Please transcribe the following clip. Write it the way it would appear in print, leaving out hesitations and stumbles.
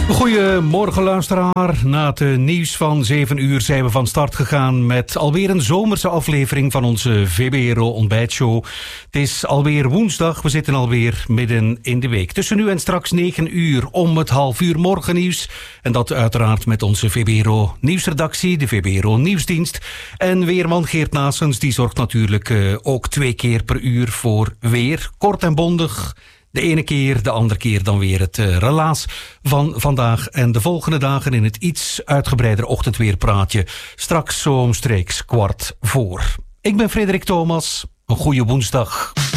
Goedemorgen luisteraar. Na het nieuws van 7 uur zijn we van start gegaan met alweer een zomerse aflevering van onze VBRO ontbijtshow. Het is alweer woensdag, we zitten alweer midden in de week. Tussen nu en straks 9 uur om het half uur morgennieuws. En dat uiteraard met onze VBRO nieuwsredactie, de VBRO nieuwsdienst. En weerman Geert Naessens, die zorgt natuurlijk ook 2 keer per uur voor weer. Kort en bondig. De ene keer, de andere keer dan weer het relaas van vandaag en de volgende dagen in het iets uitgebreider ochtendweerpraatje. Straks zo omstreeks 15:15. Ik ben Frederik Thomas. Een goede woensdag.